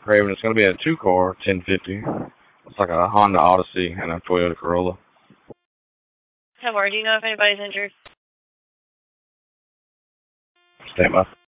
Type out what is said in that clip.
Craven, it's going to be a two-car 1050. It's like a Honda Odyssey and a Toyota Corolla. How are? Do you know if anybody's injured? Stand by.